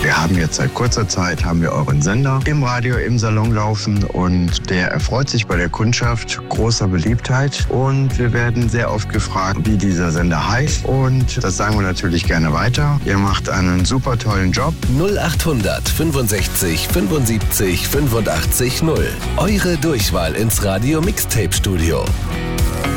wir haben jetzt seit kurzer Zeit euren Sender im Radio, im Salon laufen und der erfreut sich bei der Kundschaft großer Beliebtheit und wir werden sehr oft gefragt, wie dieser Sender heißt und das sagen wir natürlich gerne weiter. Ihr macht einen super tollen Job. 0800 65 75 85 0. Eure Durchwahl ins Radio Mixtape Studio.